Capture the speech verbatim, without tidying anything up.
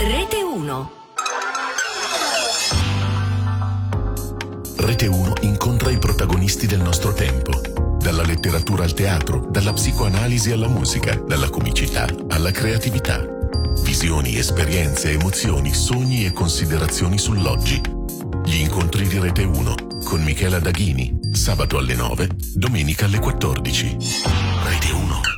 Rete uno. Rete uno incontra i protagonisti del nostro tempo. Dalla letteratura al teatro, dalla psicoanalisi alla musica, dalla comicità alla creatività. Visioni, esperienze, emozioni, sogni e considerazioni sull'oggi. Gli incontri di Rete uno con Michela Daghini, sabato alle nove, domenica alle quattordici. Rete uno.